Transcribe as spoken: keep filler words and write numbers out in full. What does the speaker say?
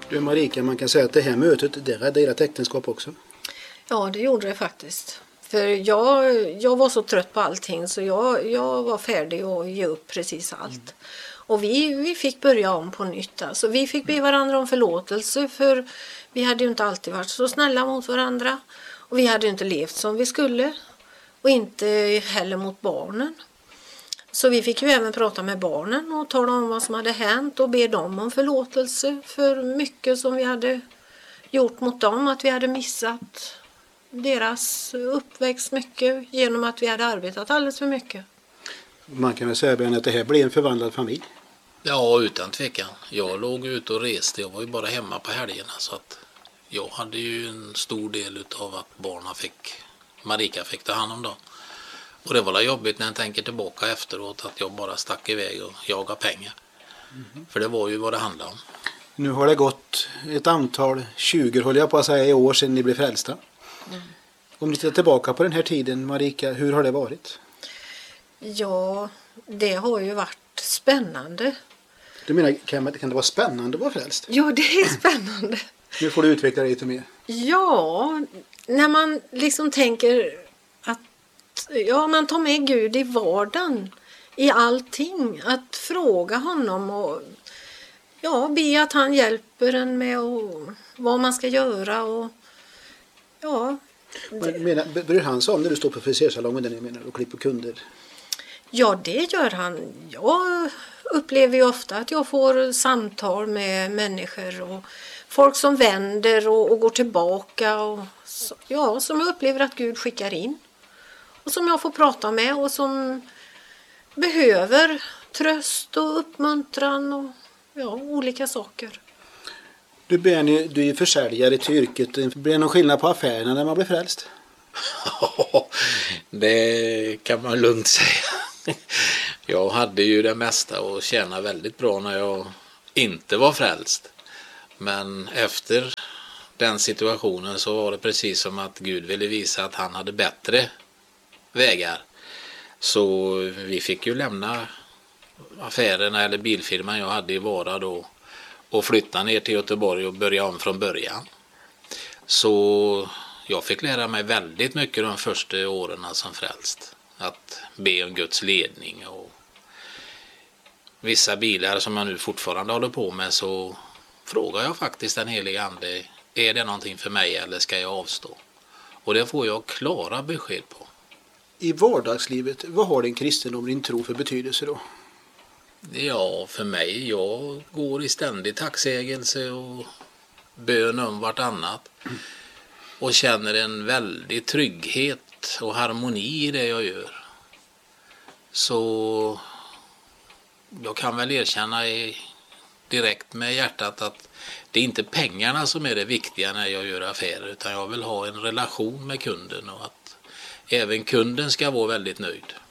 Du Marika, man kan säga att det här mötet, det räddade ert äktenskap också. Ja, det gjorde det faktiskt. För jag, jag var så trött på allting så jag, jag var färdig att ge upp precis allt. Mm. Och vi, vi fick börja om på nytt. Alltså, vi fick be varandra om förlåtelse för vi hade ju inte alltid varit så snälla mot varandra. Och vi hade inte levt som vi skulle. Och inte heller mot barnen. Så vi fick ju även prata med barnen och tala om vad som hade hänt och be dem om förlåtelse för mycket som vi hade gjort mot dem. Att vi hade missat deras uppväxt mycket genom att vi hade arbetat alldeles för mycket. Man kan väl säga att det här blev en förvandlad familj? Ja, utan tvekan. Jag låg ute och reste. Jag var ju bara hemma på helgerna så att jag hade ju en stor del av att barnen fick, Marika fick ta hand om dem. Och det var jobbigt när jag tänker tillbaka efteråt att jag bara stack iväg och jagade pengar. Mm. För det var ju vad det handlade om. Nu har det gått ett antal, tjugo håller jag på att säga, i år sedan ni blev frälsta. Mm. Om ni tittar tillbaka på den här tiden, Marika, hur har det varit? Ja, det har ju varit spännande. Du menar, kan, kan det vara spännande att vara frälst? Ja, det är spännande. Nu får du utveckla det lite mer. Ja, när man liksom tänker att ja, man tar med Gud i vardagen, i allting. Att fråga honom och ja, be att han hjälper en med och, vad man ska göra. Och, ja. Men, menar, bryr han sig om när du står på frisersalongen där ni menar och klipper kunder? Ja, det gör han. Jag upplever ju ofta att jag får samtal med människor och folk som vänder och, och går tillbaka. Och, ja, som jag upplever att Gud skickar in. Och som jag får prata med och som behöver tröst och uppmuntran och ja, olika saker. Du, Benny, du är ju försäljare till yrket. Blir det någon skillnad på affärerna när man blir frälst? Ja, det kan man lugnt säga. Jag hade ju det mesta och tjänade väldigt bra när jag inte var frälst. Men efter den situationen så var det precis som att Gud ville visa att han hade bättre vägar. Så vi fick ju lämna affärerna eller bilfirman jag hade i Vara då och flytta ner till Göteborg och börja om från början. Så jag fick lära mig väldigt mycket de första åren som frälst. Att be om Guds ledning och vissa bilar som jag nu fortfarande håller på med så frågar jag faktiskt den heliga ande, är det någonting för mig eller ska jag avstå? Och det får jag klara besked på. I vardagslivet, vad har din kristendom, din tro för betydelse då? Ja, för mig, jag går i ständig tacksägelse och bön om vartannat. Mm. Och känner en väldig trygghet och harmoni i det jag gör. Så jag kan väl erkänna direkt med hjärtat att det är inte pengarna som är det viktiga när jag gör affärer, utan jag vill ha en relation med kunden och att även kunden ska vara väldigt nöjd.